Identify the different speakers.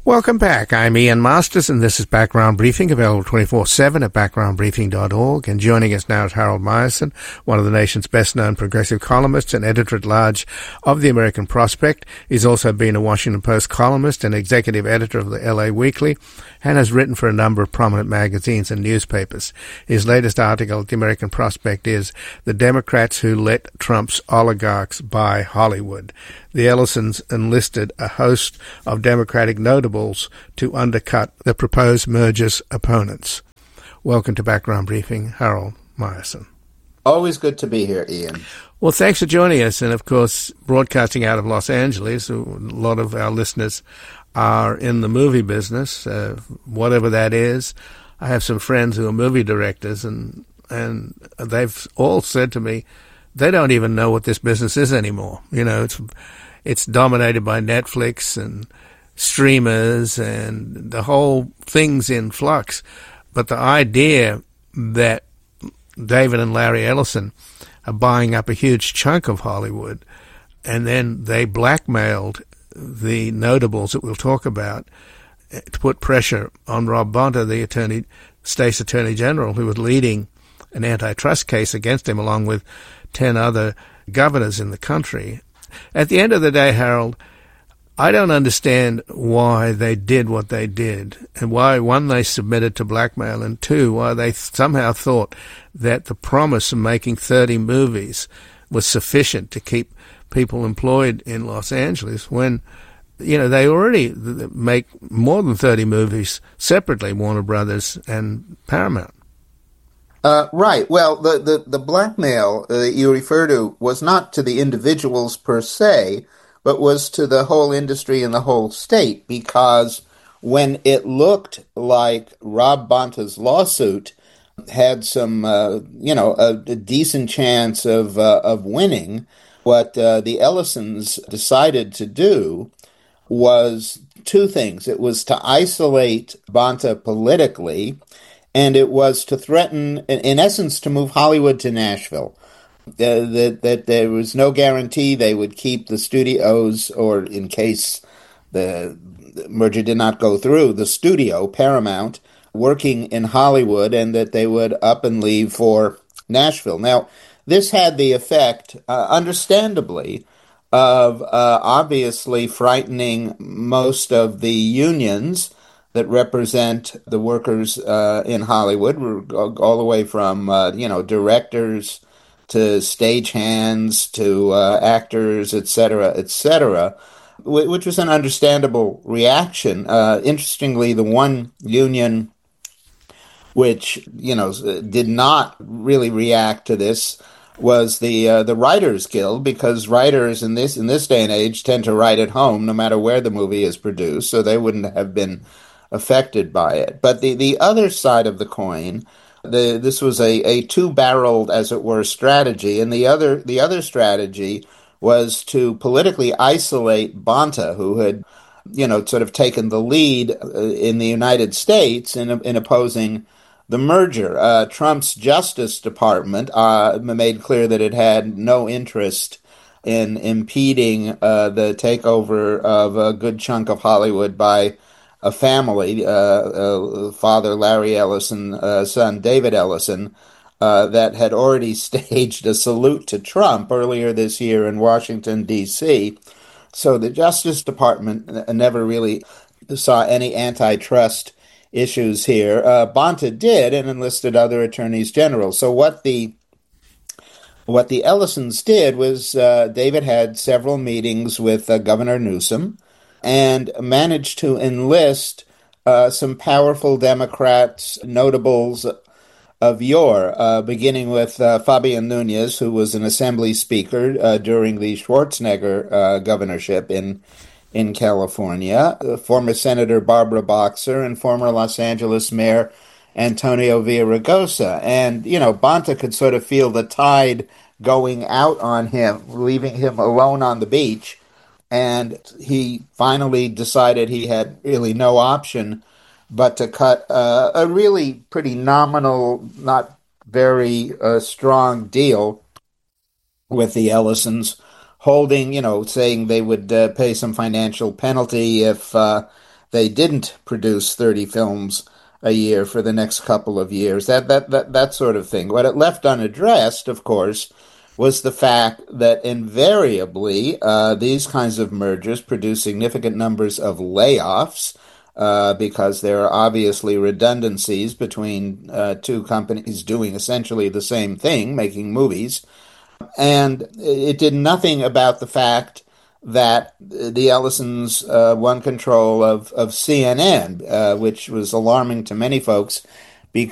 Speaker 1: Welcome back. I'm Ian Masters, and this is Background Briefing, available 24/7 at backgroundbriefing.org. And joining us now is Harold Meyerson, one of the nation's best-known progressive columnists and editor-at-large of the American Prospect. He's also been a Washington Post columnist and executive editor of the LA Weekly, and has written for a number of prominent magazines and newspapers. His latest article at the American Prospect is "The Democrats Who Let Trump's Oligarchs Buy Hollywood." The Ellisons enlisted a host of Democratic notables to undercut the proposed merger's opponents. Welcome to Background Briefing, Harold Meyerson.
Speaker 2: Always good to be here, Ian.
Speaker 1: Well, thanks for joining us. And, of course, broadcasting out of Los Angeles, a lot of our listeners are in the movie business, whatever that is. I have some friends who are movie directors, and they've all said to me they don't even know what this business is anymore. You know, it's dominated by Netflix and streamers, and the whole thing's in flux. But the idea that David and Larry Ellison are buying up a huge chunk of Hollywood, and then they blackmailed the notables that we'll talk about to put pressure on Rob Bonta, the state's attorney general, who was leading an antitrust case against him along with 10 other governors in the country. At the end of the day, Harold, I don't understand why they did what they did, and why, one, they submitted to blackmail, and two, why they somehow thought that the promise of making 30 movies was sufficient to keep people employed in Los Angeles when, you know, they already make more than 30 movies separately, Warner Brothers and Paramount.
Speaker 2: Right. Well, the blackmail that you refer to was not to the individuals per se, but was to the whole industry and the whole state, because when it looked like Rob Bonta's lawsuit had some, a decent chance of winning, what the Ellisons decided to do was two things. It was to isolate Bonta politically, and it was to threaten, in essence, to move Hollywood to Nashville. That there was no guarantee they would keep the studios, or in case the merger did not go through, the studio, Paramount, working in Hollywood, and that they would up and leave for Nashville. Now, this had the effect, understandably, of obviously frightening most of the unions that represent the workers in Hollywood, all the way from directors to stagehands to actors, etc., which was an understandable reaction. Interestingly, the one union which did not really react to this was the Writers Guild, because writers in this day and age tend to write at home no matter where the movie is produced, so they wouldn't have been affected by it. But the other side of the coin, this was a two-barreled, as it were, strategy, and the other strategy was to politically isolate Bonta, who had sort of taken the lead in the United States in opposing the merger. Trump's Justice Department made clear that it had no interest in impeding the takeover of a good chunk of Hollywood by a family, father Larry Ellison, son David Ellison, that had already staged a salute to Trump earlier this year in Washington, D.C. So the Justice Department never really saw any antitrust issues here. Bonta did, and enlisted other attorneys general. So what the Ellisons did was David had several meetings with Governor Newsom and managed to enlist some powerful Democrats, notables of yore, beginning with Fabian Nunez, who was an assembly speaker during the Schwarzenegger governorship in California, former Senator Barbara Boxer, and former Los Angeles Mayor Antonio Villaraigosa. And, Bonta could sort of feel the tide going out on him, leaving him alone on the beach. And he finally decided he had really no option but to cut a really pretty nominal, not very strong deal with the Ellisons, holding, saying they would pay some financial penalty if they didn't produce 30 films a year for the next couple of years. That sort of thing. What it left unaddressed, of course, was the fact that invariably these kinds of mergers produce significant numbers of layoffs because there are obviously redundancies between two companies doing essentially the same thing, making movies. And it did nothing about the fact that the Ellisons won control of CNN, which was alarming to many folks